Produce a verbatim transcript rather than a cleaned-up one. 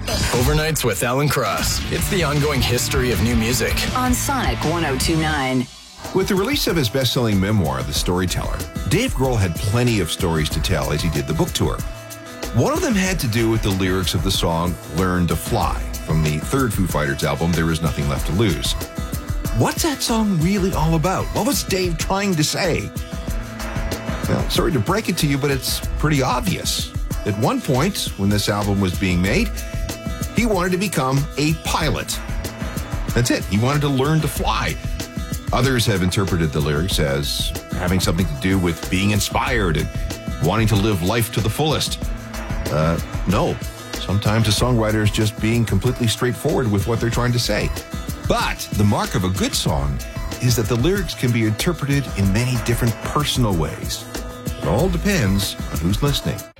Overnights with Alan Cross. It's the ongoing history of new music. On Sonic one oh two point nine. With the release of his best-selling memoir, The Storyteller, Dave Grohl had plenty of stories to tell as he did the book tour. One of them had to do with the lyrics of the song Learn to Fly from the third Foo Fighters album, There Is Nothing Left to Lose. What's that song really all about? What was Dave trying to say? Well, sorry to break it to you, but it's pretty obvious. At one point, when this album was being made, he wanted to become a pilot. That's it. He wanted to learn to fly. Others have interpreted the lyrics as having something to do with being inspired and wanting to live life to the fullest. Uh, no. Sometimes a songwriter is just being completely straightforward with what they're trying to say. But the mark of a good song is that the lyrics can be interpreted in many different personal ways. It all depends on who's listening.